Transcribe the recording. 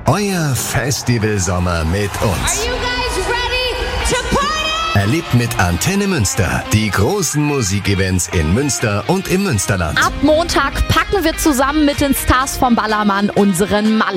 Euer Festivalsommer mit uns. Are you guys ready to party? Erlebt mit Antenne Münster die großen Musikevents in Münster und im Münsterland. Ab Montag packen wir zusammen mit den Stars vom Ballermann unseren Malle.